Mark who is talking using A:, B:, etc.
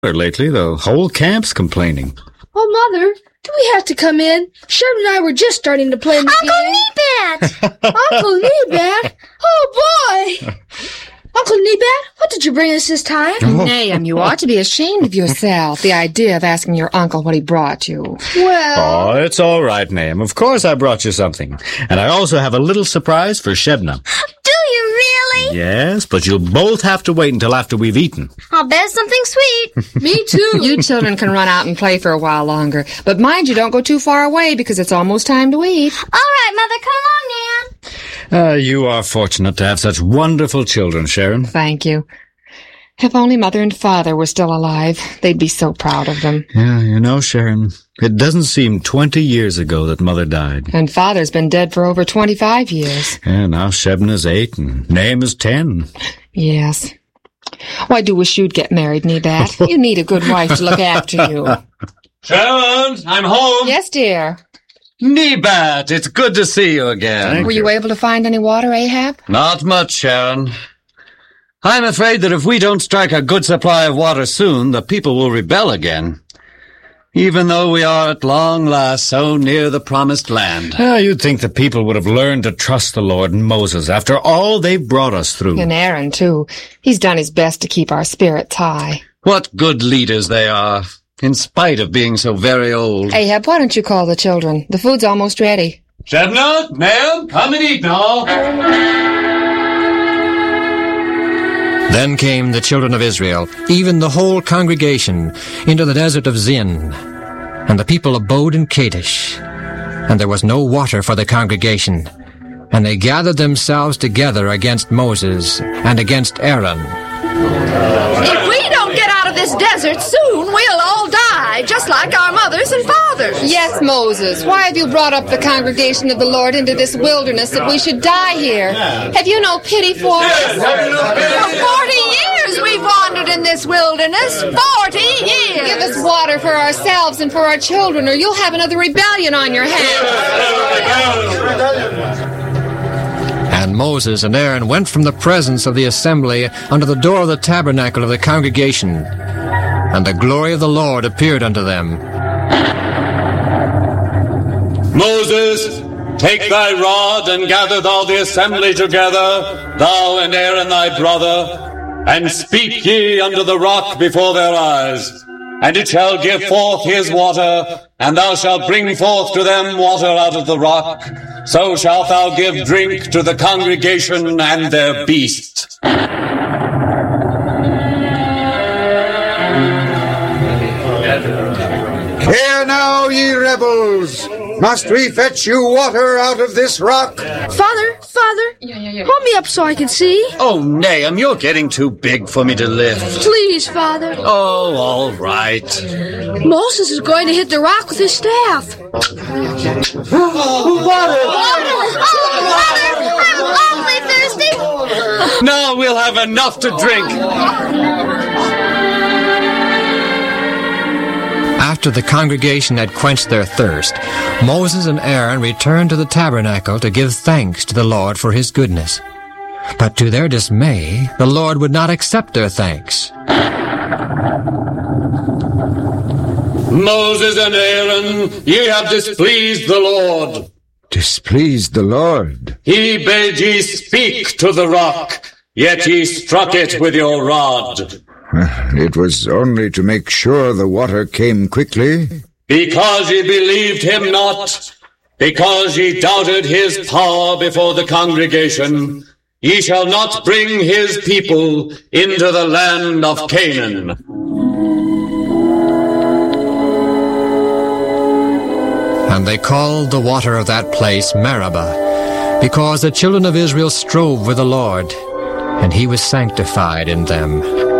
A: lately. The whole camp's complaining.
B: Oh, Mother, do we have to come in? Sheridan and I were just starting to play in the game.
C: Uncle Kneebat!
B: Uncle Kneebat? Oh, boy! Uncle Kneebat, what did you bring us this time?
D: Nahum, you ought to be ashamed of yourself. The idea of asking your uncle what he brought you.
B: Well...
A: Oh, it's all right, Nahum. Of course I brought you something. And I also have a little surprise for Shebna.
C: Do you really?
A: Yes, but you'll both have to wait until after we've eaten.
C: I'll bet it's something sweet.
B: Me too.
D: You children can run out and play for a while longer. But mind you, don't go too far away because it's almost time to eat.
C: All right, Mother, come along, Nan.
A: You are fortunate to have such wonderful children, Sharon.
D: Thank you. If only Mother and Father were still alive, they'd be so proud of them.
A: Yeah, you know, Sharon, it doesn't seem 20 years ago that Mother died.
D: And Father's been dead for over 25 years.
A: Yeah, now Shebna's 8 and Nahum is 10.
D: Yes. Well, I do wish you'd get married, Kneebat. You need a good wife to look after you.
A: Sharon, I'm home.
D: Yes, dear.
A: Kneebat, it's good to see you again.
D: Were you able to find any water, Ahab?
A: Not much, Sharon. I'm afraid that if we don't strike a good supply of water soon, the people will rebel again. Even though we are at long last so near the promised land. You'd think the people would have learned to trust the Lord and Moses after all they've brought us through.
D: And Aaron, too. He's done his best to keep our spirits high.
A: What good leaders they are, in spite of being so very old.
D: Ahab, why don't you call the children? The food's almost ready.
A: Shebna, Nahum, come and eat now.
E: Then came the children of Israel, even the whole congregation, into the desert of Zin. And the people abode in Kadesh. And there was no water for the congregation. And they gathered themselves together against Moses and against Aaron.
F: If we don't get out of this desert soon, we'll all die, just like our mothers and fathers.
D: Yes, Moses. Why have you brought up the congregation of the Lord into this wilderness that we should die here? Have you no pity for us?
F: For 40 years we've wandered in this wilderness. 40 years.
D: Give us water for ourselves and for our children, or you'll have another rebellion on your hands.
E: And Moses and Aaron went from the presence of the assembly unto the door of the tabernacle of the congregation. And the glory of the Lord appeared unto them.
G: Moses, take thy rod and gather thou the assembly together, thou and Aaron thy brother, and speak ye unto the rock before their eyes. And it shall give forth his water, and thou shalt bring forth to them water out of the rock. So shalt thou give drink to the congregation and their beasts.
H: Hear now, ye rebels! Must we fetch you water out of this rock?
B: Father, hold me up so I can see.
A: Oh, Nahum, you're getting too big for me to lift.
B: Please, Father.
A: Oh, all right.
B: Moses is going to hit the rock with his staff.
C: Water! I'm awfully thirsty!
A: Now we'll have enough to drink.
E: After the congregation had quenched their thirst, Moses and Aaron returned to the tabernacle to give thanks to the Lord for his goodness. But to their dismay, the Lord would not accept their thanks.
G: Moses and Aaron, ye have displeased the Lord.
H: Displeased the Lord?
G: He bade ye speak to the rock, yet ye struck it with your rod.
H: It was only to make sure the water came quickly.
G: Because ye believed him not, because ye doubted his power before the congregation, ye shall not bring his people into the land of Canaan.
E: And they called the water of that place Meribah, because the children of Israel strove with the Lord, and he was sanctified in them.